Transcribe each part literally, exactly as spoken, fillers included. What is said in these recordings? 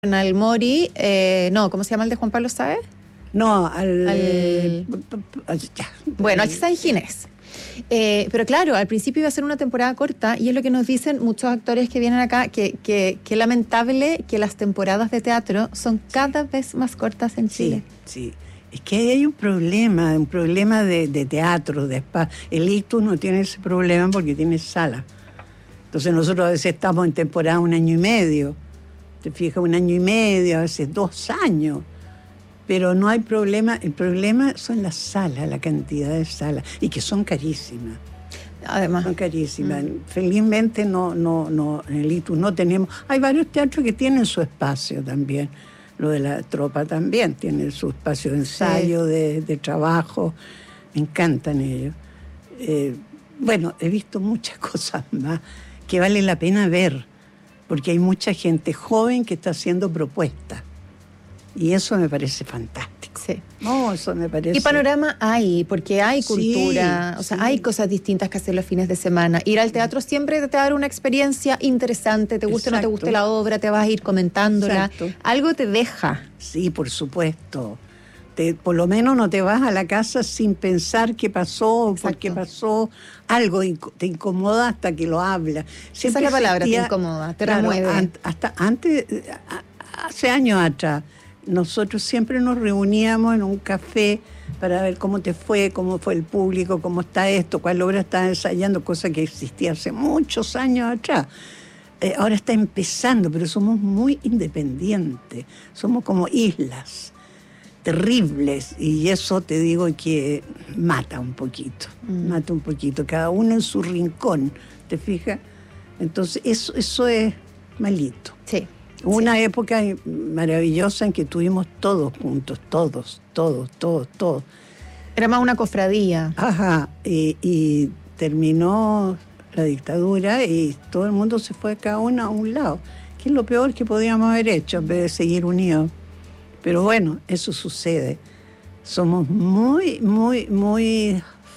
Al Mori, eh, no, ¿cómo se llama el de Juan Pablo Sáez? No, al... Al- al- ya. Bueno, aquí está en Ginés. Eh, pero claro, al principio iba a ser una temporada corta y es lo que nos dicen muchos actores que vienen acá, que, que, que lamentable que las temporadas de teatro son cada vez más cortas en Chile. Sí, sí. Es que ahí hay un problema, un problema de, de teatro, de spa. El Ictus no tiene ese problema porque tiene sala. Entonces nosotros a veces estamos en temporada un año y medio. Te fijas, un año y medio, a veces dos años. Pero no hay problema. El problema son las salas, la cantidad de salas. Y que son carísimas. Además. Son carísimas. Mm. Felizmente no, no, no, en el Ictus no tenemos. Hay varios teatros que tienen su espacio también. Lo de la tropa también tiene su espacio de ensayo, sí. de, de trabajo. Me encantan ellos. Eh, bueno, he visto muchas cosas más que vale la pena ver, porque hay mucha gente joven que está haciendo propuestas. Y eso me parece fantástico. Sí. No, eso me parece... Y panorama hay, porque hay cultura, sí, o sea, sí. hay cosas distintas que hacer los fines de semana. Ir al teatro siempre te va a dar una experiencia interesante, te guste o no te guste la obra, te vas a ir comentándola. Exacto. Algo te deja. Sí, por supuesto. Te, por lo menos no te vas a la casa sin pensar qué pasó, por qué pasó. Algo te incomoda hasta que lo hablas. Siempre esa es la palabra, existía, te incomoda, te claro, remueve. An, hasta antes, hace años atrás, nosotros siempre nos reuníamos en un café para ver cómo te fue, cómo fue el público, cómo está esto, cuál obra estás ensayando, cosa que existía hace muchos años atrás. Eh, ahora está empezando, pero somos muy independientes, somos como islas terribles, y eso te digo que mata un poquito, mm. mata un poquito, cada uno en su rincón, ¿te fijas? Entonces eso, eso es malito. Sí. Hubo sí. una época maravillosa en que estuvimos todos juntos, todos, todos, todos, todos. Era más una cofradía. Ajá, y, y terminó la dictadura y todo el mundo se fue cada uno a un lado, que es lo peor que podíamos haber hecho en vez de seguir unidos. Pero bueno, eso sucede. Somos muy, muy, muy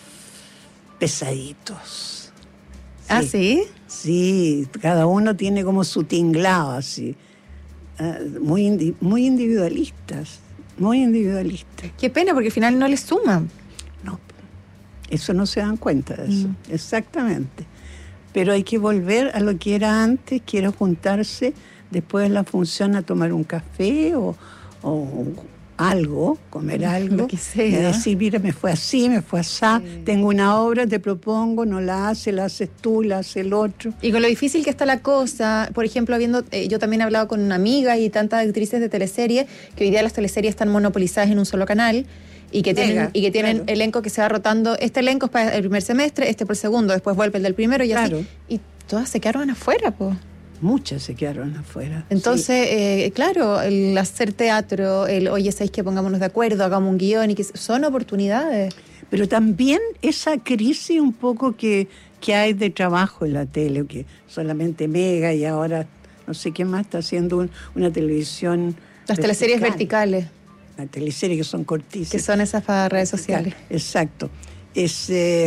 pesaditos. Sí. ¿Ah, sí? Sí, cada uno tiene como su tinglado así. Uh, muy, indi- muy individualistas, muy individualistas. Qué pena, porque al final no les suman. No, eso no se dan cuenta de eso, mm. exactamente. Pero hay que volver a lo que era antes, que era juntarse después de la función a tomar un café o... o algo, comer algo, lo que sea. Y decir, mira, me fue así, me fue así, sí. Tengo una obra, te propongo, no la hace, la haces tú, la hace el otro. Y con lo difícil que está la cosa, por ejemplo, habiendo, eh, yo también he hablado con una amiga y tantas actrices de teleserie, que hoy día las teleseries están monopolizadas en un solo canal, y que tienen, Mega, y que tienen claro. elenco que se va rotando, este elenco es para el primer semestre, este por el segundo, después vuelve el del primero y claro. así. Y todas se quedaron afuera, pues. Muchas se quedaron afuera. Entonces, sí. eh, claro, el hacer teatro, el oye, ¿sabéis que pongámonos de acuerdo, hagamos un guión? Y que son oportunidades. Pero también esa crisis un poco que, que hay de trabajo en la tele, que solamente Mega y ahora no sé qué más está haciendo un, una televisión. Las vertical. teleseries verticales. Las teleseries que son cortísimas. Que son esas para redes sociales. Exacto. Es... Eh,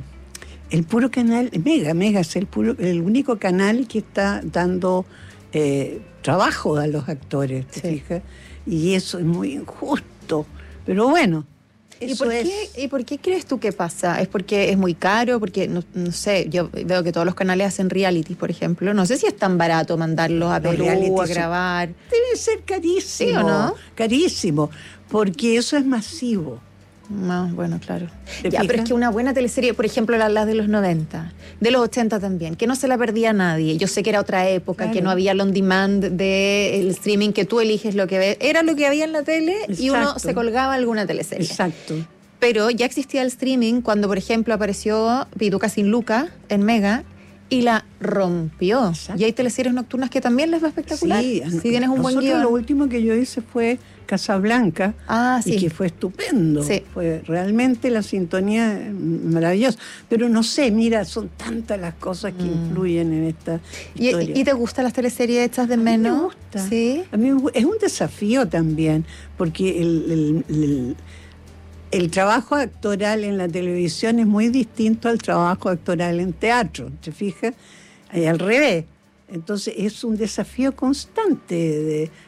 El puro canal, Mega, Mega es el, puro, el único canal que está dando eh, trabajo a los actores, ¿te sí. fijas? Y eso es muy injusto, pero bueno, eso ¿Y por, es... qué, ¿Y por qué crees tú que pasa? ¿Es porque es muy caro? Porque, no, no sé, yo veo que todos los canales hacen reality, por ejemplo. No sé si es tan barato mandarlos a Perú, a grabar. Debe ser carísimo. ¿Sí o no? Carísimo, porque eso es masivo. No, bueno, claro. Ya, pero es que una buena teleserie, por ejemplo, las la de los noventa, de los ochenta también, que no se la perdía nadie. Yo sé que era otra época, claro. que no había el on demand del streaming, que tú eliges lo que ves. Era lo que había en la tele. Exacto. Y uno se colgaba alguna teleserie. Exacto. Pero ya existía el streaming cuando, por ejemplo, apareció Pituca sin Luca en Mega y la rompió. Exacto. Y hay teleseries nocturnas que también les va espectacular. Sí, si tienes un buen guión. Lo último que yo hice fue Casablanca, ah, sí. y que fue estupendo. Sí. Fue realmente la sintonía maravillosa. Pero no sé, mira, son tantas las cosas que mm. influyen en esta historia. ¿Y, ¿Y te gustan las teleseries hechas de menos? A mí me gusta. Sí. A mí es un desafío también, porque el, el, el, el trabajo actoral en la televisión es muy distinto al trabajo actoral en teatro, ¿te fijas? Y al revés. Entonces es un desafío constante de